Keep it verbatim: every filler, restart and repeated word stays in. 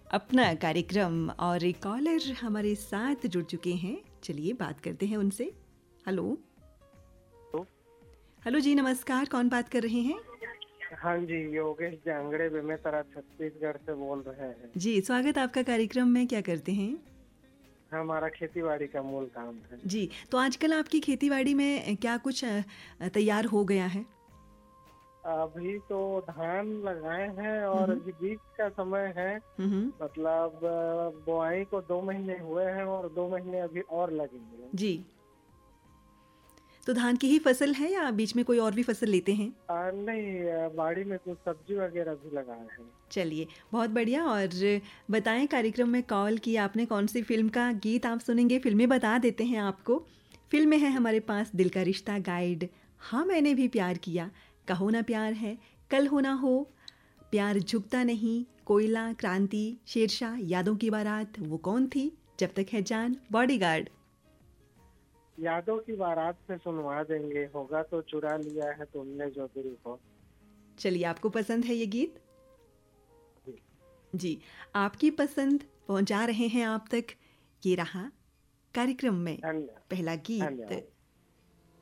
अपना कार्यक्रम और एक कॉलर हमारे साथ जुड़ चुके हैं। चलिए बात करते हैं उनसे। हेलो हेलो जी, नमस्कार। कौन बात कर रहे हैं? हाँ जी, योगेश जांगड़े बेमेतरा छत्तीसगढ़ से बोल रहे हैं। जी, स्वागत आपका कार्यक्रम में। क्या करते हैं? हमारा खेतीबाड़ी का मूल काम है। जी, तो आजकल आपकी खेतीबाड़ी में क्या कुछ अ, तैयार हो गया है? अभी तो धान लगाए हैं और हम्म अभी बीज का समय है। हम्म मतलब अ, बुआई को दो महीने हुए हैं और दो महीने अभी और लगेंगे। जी, तो धान की ही फसल है या बीच में कोई और भी फसल लेते हैं? आ, नहीं, अ, बाड़ी में कुछ सब्जी वगैरह भी लगाए हैं। चलिए, बहुत बढ़िया। और बताएं, कार्यक्रम में कॉल किया आपने, कौन सी फिल्म का गीत आप सुनेंगे? फिल्में बता देते हैं आपको। फिल्में हैं हमारे पास दिल का रिश्ता, गाइड, हाँ मैंने भी प्यार किया, कहो ना प्यार है, कल हो ना हो, प्यार झुकता नहीं, कोयला, क्रांति, शेरशाह, यादों की बारात, वो कौन थी, जब तक है जान, बॉडीगार्ड। यादों की बारात से सुनवा देंगे, होगा तो चुरा लिया है तुमने जो दिल को। चलिए, आपको पसंद है ये गीत? जी, आपकी पसंद पहुंचा रहे हैं आप तक। ये रहा कार्यक्रम में धन्यवाद। पहला गीत। धन्यवाद।